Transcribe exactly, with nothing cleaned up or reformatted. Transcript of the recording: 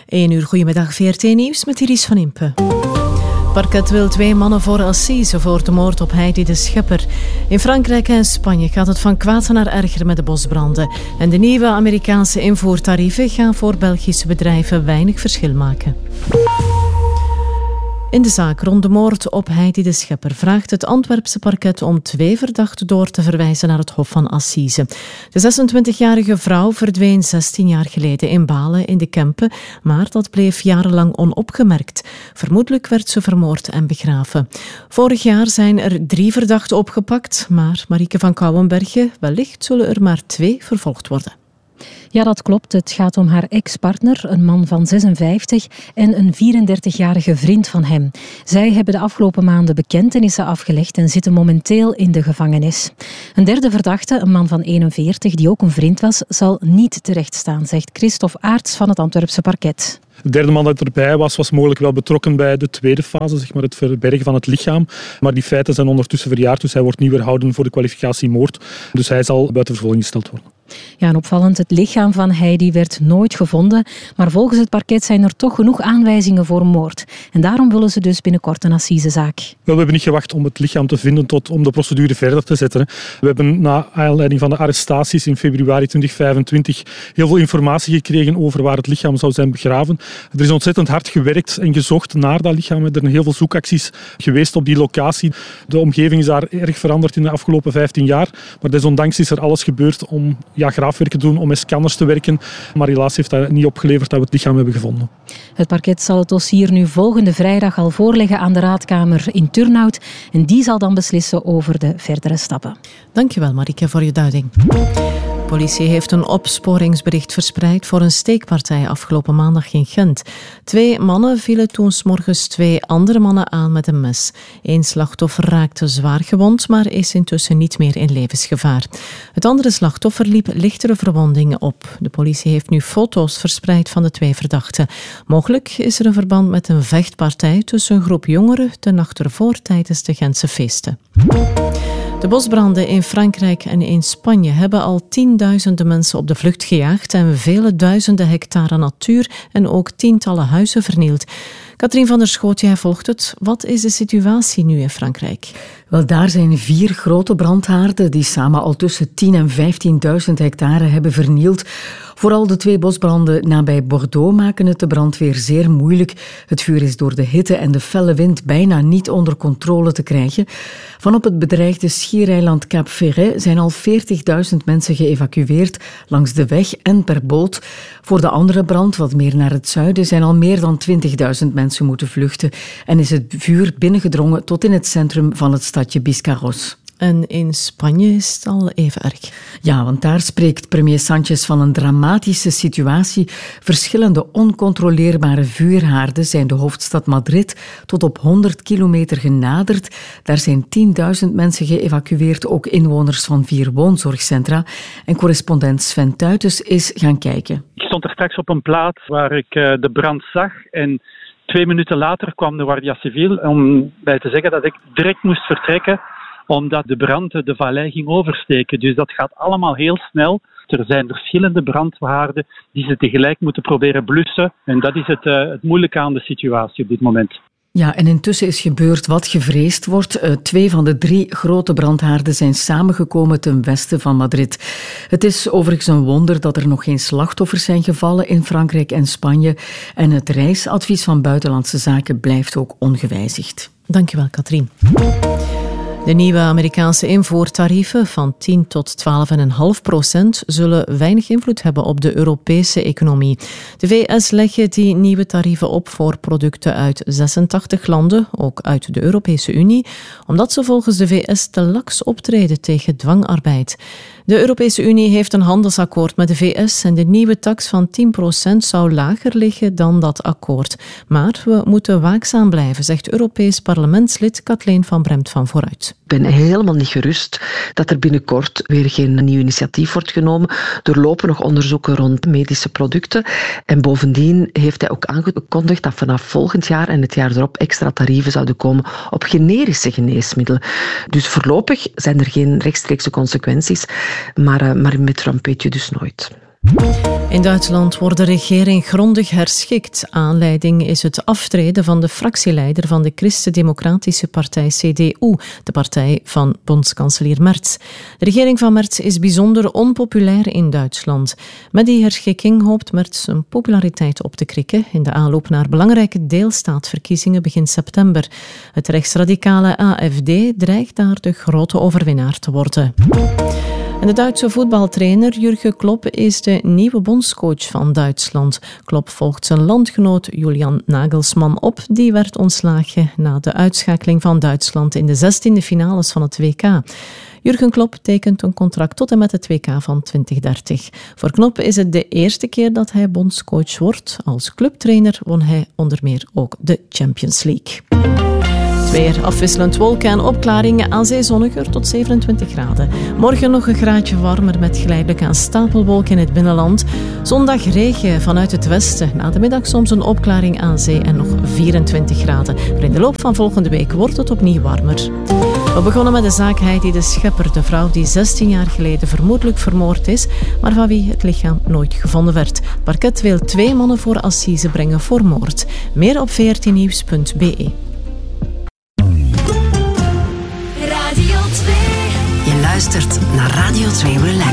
één uur, goedemiddag, V R T Nieuws met Iris van Impe. Parket wil twee mannen voor assise voor de moord op Heidi de Schepper. In Frankrijk en Spanje gaat het van kwaad naar erger met de bosbranden. En de nieuwe Amerikaanse invoertarieven gaan voor Belgische bedrijven weinig verschil maken. In de zaak rond de moord op Heidi de Schepper vraagt het Antwerpse parket om twee verdachten door te verwijzen naar het Hof van Assise. De zesentwintigjarige vrouw verdween zestien jaar geleden in Balen in de Kempen, maar dat bleef jarenlang onopgemerkt. Vermoedelijk werd ze vermoord en begraven. Vorig jaar zijn er drie verdachten opgepakt, maar Marieke van Kouwenbergen, wellicht zullen er maar twee vervolgd worden. Ja, dat klopt. Het gaat om haar ex-partner, een man van zesenvijftig en een vierendertigjarige vriend van hem. Zij hebben de afgelopen maanden bekentenissen afgelegd en zitten momenteel in de gevangenis. Een derde verdachte, een man van eenenveertig, die ook een vriend was, zal niet terechtstaan, zegt Christophe Aerts van het Antwerpse parket. De derde man dat erbij was, was mogelijk wel betrokken bij de tweede fase, zeg maar het verbergen van het lichaam. Maar die feiten zijn ondertussen verjaard, dus hij wordt niet weerhouden voor de kwalificatie moord. Dus hij zal buiten vervolging gesteld worden. Ja, en opvallend, het lichaam van Heidi werd nooit gevonden, maar volgens het parket zijn er toch genoeg aanwijzingen voor moord. En daarom willen ze dus binnenkort een assisezaak. Wel, we hebben niet gewacht om het lichaam te vinden tot om de procedure verder te zetten. We hebben na aanleiding van de arrestaties in februari tweeduizend vijfentwintig heel veel informatie gekregen over waar het lichaam zou zijn begraven. Er is ontzettend hard gewerkt en gezocht naar dat lichaam. Er zijn heel veel zoekacties geweest op die locatie. De omgeving is daar erg veranderd in de afgelopen vijftien jaar. Maar desondanks is er alles gebeurd om ja, graafwerk te doen, om met scanners te werken. Maar helaas heeft dat niet opgeleverd dat we het lichaam hebben gevonden. Het parket zal het dossier nu volgende vrijdag al voorleggen aan de Raadkamer in Turnhout. En die zal dan beslissen over de verdere stappen. Dankjewel, Marieke, voor je duiding. De politie heeft een opsporingsbericht verspreid voor een steekpartij afgelopen maandag in Gent. Twee mannen vielen toen 's morgens twee andere mannen aan met een mes. Eén slachtoffer raakte zwaar gewond, maar is intussen niet meer in levensgevaar. Het andere slachtoffer liep lichtere verwondingen op. De politie heeft nu foto's verspreid van de twee verdachten. Mogelijk is er een verband met een vechtpartij tussen een groep jongeren de nacht ervoor tijdens de Gentse feesten. De bosbranden in Frankrijk en in Spanje hebben al tienduizenden mensen op de vlucht gejaagd en vele duizenden hectare natuur en ook tientallen huizen vernield. Katrien van der Schoot, jij volgt het. Wat is de situatie nu in Frankrijk? Wel, daar zijn vier grote brandhaarden die samen al tussen tien en vijftienduizend hectare hebben vernield. Vooral de twee bosbranden nabij Bordeaux maken het de brandweer zeer moeilijk. Het vuur is door de hitte en de felle wind bijna niet onder controle te krijgen. Van op het bedreigde schiereiland Cap Ferret zijn al veertigduizend mensen geëvacueerd langs de weg en per boot. Voor de andere brand, wat meer naar het zuiden, zijn al meer dan twintigduizend mensen moeten vluchten en is het vuur binnengedrongen tot in het centrum van het stadje Biscarrosse. En in Spanje is het al even erg. Ja, want daar spreekt premier Sánchez van een dramatische situatie. Verschillende oncontroleerbare vuurhaarden zijn de hoofdstad Madrid tot op honderd kilometer genaderd. Daar zijn tienduizend mensen geëvacueerd, ook inwoners van vier woonzorgcentra. En correspondent Sven Tuitens is gaan kijken. Ik stond er straks op een plaats waar ik uh, de brand zag en twee minuten later kwam de Guardia Civil om bij te zeggen dat ik direct moest vertrekken omdat de brand de vallei ging oversteken. Dus dat gaat allemaal heel snel. Er zijn verschillende brandhaarden die ze tegelijk moeten proberen blussen. En dat is het, uh, het moeilijke aan de situatie op dit moment. Ja, en intussen is gebeurd wat gevreesd wordt. Uh, twee van de drie grote brandhaarden zijn samengekomen ten westen van Madrid. Het is overigens een wonder dat er nog geen slachtoffers zijn gevallen in Frankrijk en Spanje. En het reisadvies van Buitenlandse Zaken blijft ook ongewijzigd. Dankjewel, Katrien. De nieuwe Amerikaanse invoertarieven van tien tot twaalf komma vijf procent zullen weinig invloed hebben op de Europese economie. De V S leggen die nieuwe tarieven op voor producten uit zesentachtig landen, ook uit de Europese Unie, omdat ze volgens de V S te laks optreden tegen dwangarbeid. De Europese Unie heeft een handelsakkoord met de V S en de nieuwe tax van tien procent zou lager liggen dan dat akkoord. Maar we moeten waakzaam blijven, zegt Europees parlementslid Kathleen van Bremt van Vooruit. Ik ben helemaal niet gerust dat er binnenkort weer geen nieuw initiatief wordt genomen. Er lopen nog onderzoeken rond medische producten. En bovendien heeft hij ook aangekondigd dat vanaf volgend jaar en het jaar erop extra tarieven zouden komen op generische geneesmiddelen. Dus voorlopig zijn er geen rechtstreekse consequenties, maar, uh, maar met Trump weet je dus nooit. In Duitsland wordt de regering grondig herschikt. Aanleiding is het aftreden van de fractieleider van de Christen-Democratische Partij C D U, de partij van bondskanselier Merz. De regering van Merz is bijzonder onpopulair in Duitsland. Met die herschikking hoopt Merz zijn populariteit op te krikken in de aanloop naar belangrijke deelstaatverkiezingen begin september. Het rechtsradicale A F D dreigt daar de grote overwinnaar te worden. En de Duitse voetbaltrainer Jurgen Klopp is de nieuwe bondscoach van Duitsland. Klopp volgt zijn landgenoot Julian Nagelsmann op. Die werd ontslagen na de uitschakeling van Duitsland in de zestiende finales van het W K. Jurgen Klopp tekent een contract tot en met het W K van twintig dertig. Voor Klopp is het de eerste keer dat hij bondscoach wordt. Als clubtrainer won hij onder meer ook de Champions League. Weer afwisselend wolken en opklaringen, aan zee zonniger tot zevenentwintig graden. Morgen nog een graadje warmer met geleidelijk aan stapelwolken in het binnenland. Zondag regen vanuit het westen. Na de middag soms een opklaring aan zee en nog vierentwintig graden. Maar in de loop van volgende week wordt het opnieuw warmer. We begonnen met de zaak Heidi de Schepper, de vrouw die zestien jaar geleden vermoedelijk vermoord is, maar van wie het lichaam nooit gevonden werd. Het parket wil twee mannen voor assise brengen voor moord. Meer op v r t nieuws punt b e. Je luistert naar Radio twee Relax.